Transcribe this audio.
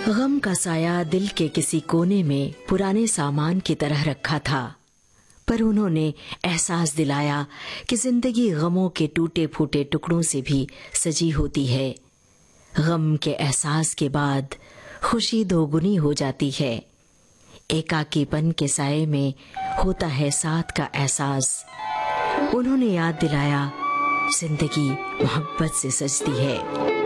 गम का साया दिल के किसी कोने में पुराने सामान की तरह रखा था, पर उन्होंने एहसास दिलाया कि जिंदगी गमों के टूटे फूटे टुकड़ों से भी सजी होती है। गम के एहसास के बाद खुशी दोगुनी हो जाती है। एकाकीपन के साये में होता है साथ का एहसास। उन्होंने याद दिलाया, जिंदगी मोहब्बत से सजती है।